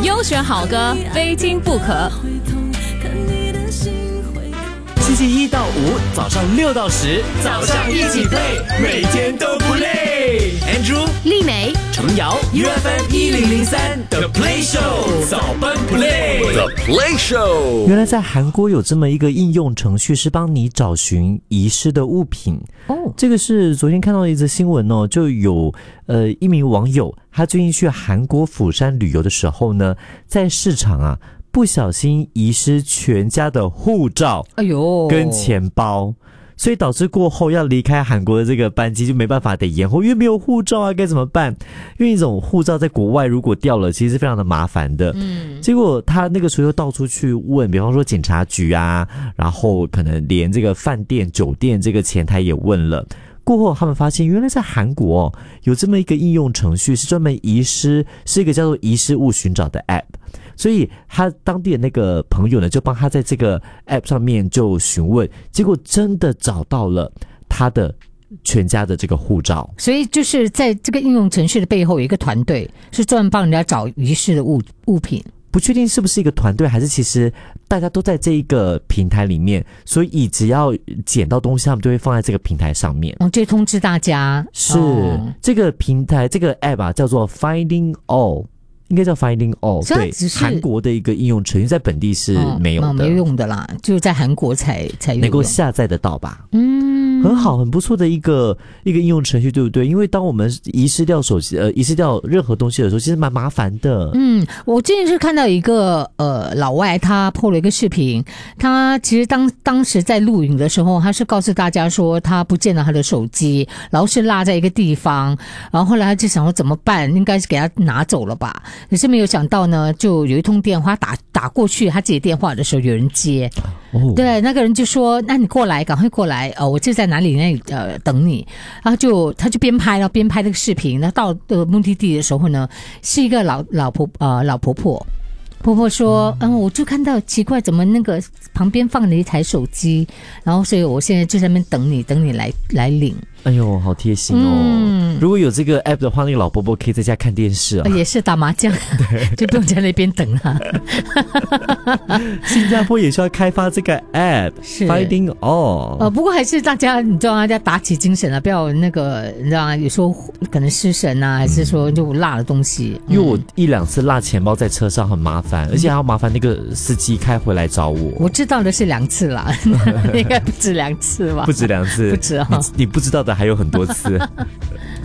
优选好歌，非听不可。 星期一到五早上6到10，早上一起 play， 每天都不累。Andrew、 丽美、 程瑶 ，UFM1003 The Play Show， 早班 Play，The Play Show。 原来在韩国有这么一个应用程序，是帮你找寻遗失的物品。这个是昨天看到一则新闻哦，就有一名网友，他最近去韩国釜山旅游的时候呢，在市场啊。不小心遗失全家的护照，跟钱包，所以导致过后要离开韩国的这个班机就没办法得延后，因为没有护照啊，该怎么办？因为一种护照在国外如果掉了，其实是非常的麻烦的。结果他那个时候又到处去问，比方说警察局啊，然后可能连这个饭店、酒店这个前台也问了。过后他们发现原来在韩国有这么一个应用程序，是专门遗失，是一个叫做遗失物寻找的 App。所以他当地的那个朋友呢，就帮他在这个 App 上面就询问，结果真的找到了他的全家的这个护照。 所以就是在这个应用程序的背后有一个团队，是专门帮人家找遗失的物品。 不确定是不是一个团队，还是其实大家都在这一个平台里面，所以只要捡到东西，他们就会放在这个平台上面。 就通知大家。 是，这个平台这个 App 啊，叫做 Finding All。应该叫 Finding All， 对，韩国的一个应用程序，在本地是没有的， 没有用的啦，就在韩国才有能够下载得到吧？很好，很不错的一个应用程序，对不对？因为当我们遗失掉手机，遗失掉任何东西的时候，其实蛮麻烦的。 我之前是看到一个老外，他 po 了一个视频，他其实当时在录影的时候，他是告诉大家说他不见了他的手机，然后是落在一个地方，然后后来他就想说怎么办，应该是给他拿走了吧。可是没有想到呢，就有一通电话打过去，他接电话的时候有人接，对，那个人就说：“那你过来，赶快过来，我就在哪里等你。”然后他就边拍那个视频，那到目的地的时候呢，是一个老婆婆。婆婆说：“我就看到奇怪，怎么那个旁边放了一台手机，然后所以我现在就在那边等你来领。” 哎呦，好贴心哦！如果有这个 app 的话，那个老婆婆可以在家看电视啊， 也是打麻将，就不用在那边等了。 新加坡也需要开发这个 app， Finding All。 不过还是大家，你知道，大家打起精神了，不要那个，你知道吗？有时候可能失神啊，还是说就落了东西。 因为我1-2次落钱包在车上很麻烦，而且还要麻烦那个司机开回来找我。 我知道的是2次啦，应该不止2次吧？ 不止2次， 不止啊！ 你不知道的还有很多次。